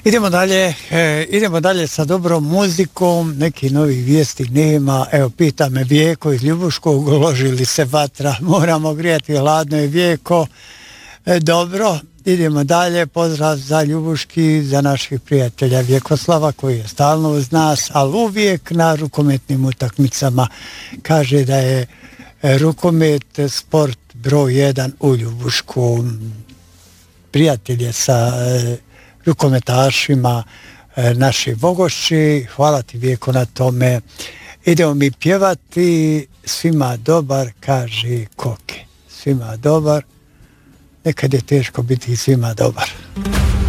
Idemo dalje sa dobrom muzikom, neki novi vijesti nema. Evo, pita me Vijeko iz Ljubuškog, uloži li se vatra, moramo grijati, hladno je Vijeko. Dobro, idemo dalje, pozdrav za Ljubuški, za naših prijatelja Vjekoslava koji je stalno uz nas, ali uvijek na rukometnim utakmicama. Kaže da je rukomet sport broj 1 u Ljubuškom. Prijatelje sa rukometašima naši Vogošći, hvala ti Vijeko na tome. Idemo mi pjevati, svima dobar, kaže Koke. Svima dobar, nekad je teško biti svima dobar.